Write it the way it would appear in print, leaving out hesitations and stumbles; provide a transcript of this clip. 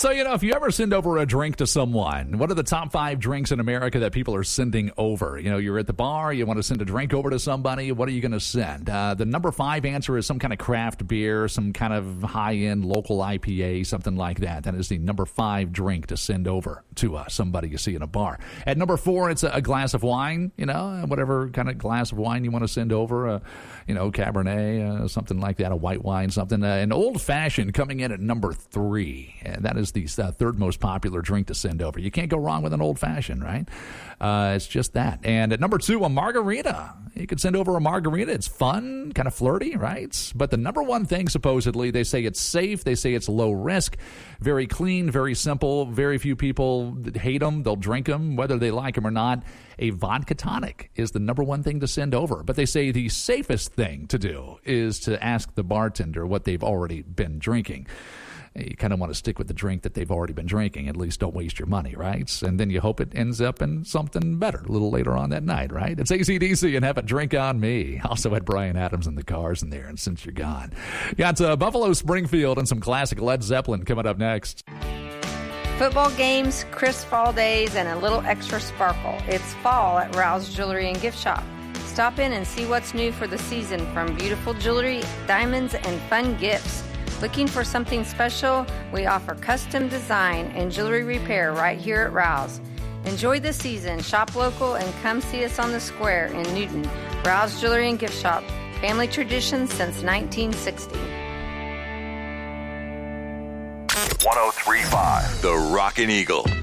So, if you ever send over a drink to someone, what are the top 5 drinks in America that people are sending over? You're at the bar, you want to send a drink over to somebody, what are you going to send? The number 5 answer is some kind of craft beer, some kind of high-end local IPA, something like that. That is the number 5 drink to send over to somebody you see in a bar. At number 4, it's a glass of wine, whatever kind of glass of wine you want to send over, Cabernet, something like that, a white wine, something. An old-fashioned coming in at number 3, and that is the third most popular drink to send over. You can't go wrong with an old-fashioned, right? It's just that. And at number 2, a margarita. You could send over a margarita. It's fun, kind of flirty, right? But the number 1 thing, supposedly, they say it's safe. They say it's low risk, very clean, very simple. Very few people hate them. They'll drink them, whether they like them or not. A vodka tonic is the number 1 thing to send over. But they say the safest thing to do is to ask the bartender what they've already been drinking. You kind of want to stick with the drink that they've already been drinking. At least don't waste your money, right? And then you hope it ends up in something better a little later on that night, right? It's AC/DC and Have a Drink on Me. Also had Bryan Adams and the Cars in there, and Since You're Gone. Got Buffalo Springfield and some classic Led Zeppelin coming up next. Football games, crisp fall days, and a little extra sparkle. It's fall at Rouse Jewelry and Gift Shop. Stop in and see what's new for the season, from beautiful jewelry, diamonds, and fun gifts. Looking for something special? We offer custom design and jewelry repair right here at Rouse. Enjoy the season, shop local, and come see us on the square in Newton. Rouse Jewelry and Gift Shop. Family tradition since 1960. 103.5 The Rockin' Eagle.